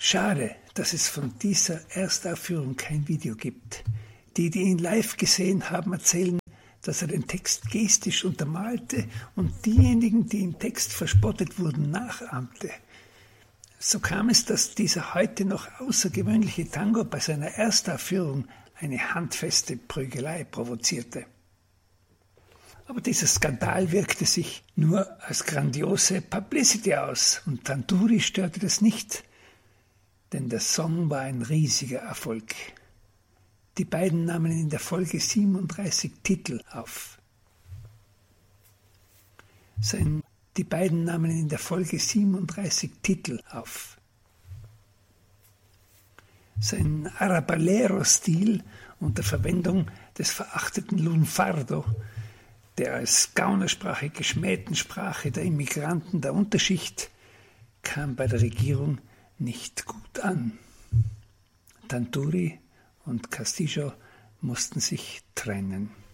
Schade, dass es von dieser Erstaufführung kein Video gibt. Die ihn live gesehen haben, erzählen, dass er den Text gestisch untermalte und diejenigen, die im Text verspottet wurden, nachahmte. So kam es, dass dieser heute noch außergewöhnliche Tango bei seiner Erstaufführung eine handfeste Prügelei provozierte. Aber dieser Skandal wirkte sich nur als grandiose Publicity aus und Tanturi störte das nicht, denn der Song war ein riesiger Erfolg. Die beiden nahmen in der Folge 37 Titel auf. Sein Arrabalero-Stil unter Verwendung des verachteten Lunfardo, der als Gaunersprache geschmähten Sprache der Immigranten der Unterschicht, kam bei der Regierung nicht gut an. Tanturi und Castillo mussten sich trennen.